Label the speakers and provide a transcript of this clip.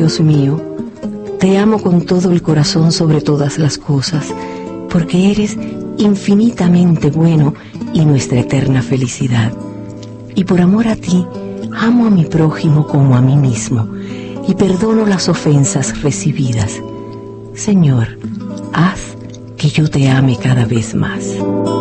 Speaker 1: Dios mío, te amo con todo el corazón sobre todas las cosas, porque eres infinitamente bueno y nuestra eterna felicidad. Y por amor a ti, amo a mi prójimo como a mí mismo, y perdono las ofensas recibidas. Señor, haz que yo te ame cada vez más.